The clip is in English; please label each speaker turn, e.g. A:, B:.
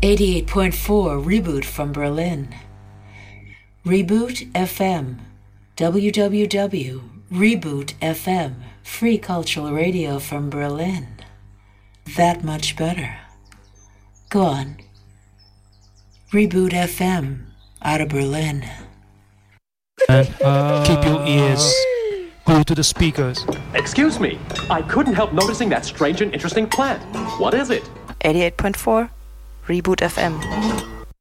A: 88.4 Reboot from Berlin. Reboot FM. www.reboot FM. Free cultural radio from Berlin. That much better. Go on. Reboot FM out of Berlin.
B: And keep your ears glued to the speakers.
C: Excuse me, I couldn't help noticing that strange and interesting plant. What is it?
D: 88.4 Reboot FM.